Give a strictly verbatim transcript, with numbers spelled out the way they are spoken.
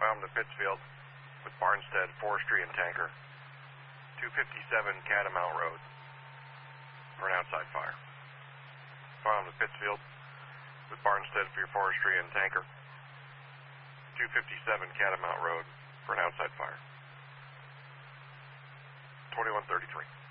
Welcome to Pittsfield with Barnstead Forestry and Tanker. two fifty-seven Catamount Road for an outside fire. Welcome to Pittsfield with Barnstead for your forestry and tanker. two fifty-seven Catamount Road for an outside fire. twenty-one thirty-three.